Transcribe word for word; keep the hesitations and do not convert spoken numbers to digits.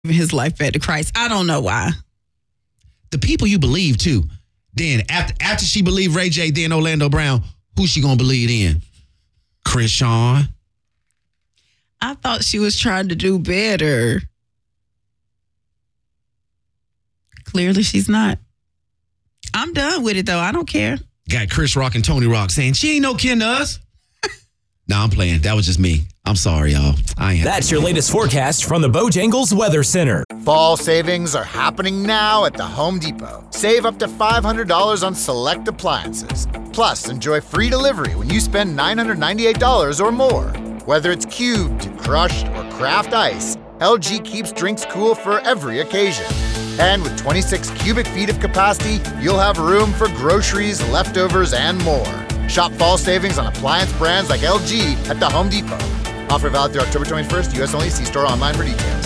giving his life back to Christ. I don't know why. The people you believe too. Then after after she believed Ray J, then Orlando Brown, who she gonna believe in? Chris Sean. I thought she was trying to do better. Clearly she's not. I'm done with it though. I don't care. Got Chris Rock and Tony Rock saying she ain't no kin to us. Nah, I'm playing. That was just me. I'm sorry, y'all. I am. That's your latest forecast from the Bojangles Weather Center. Fall savings are happening now at the Home Depot. Save up to five hundred dollars on select appliances. Plus, enjoy free delivery when you spend nine hundred ninety-eight dollars or more. Whether it's cubed, crushed, or craft ice, L G keeps drinks cool for every occasion. And with twenty-six cubic feet of capacity, you'll have room for groceries, leftovers, and more. Shop fall savings on appliance brands like L G at the Home Depot. Offer valid through October twenty-first. U S only. See store online for details.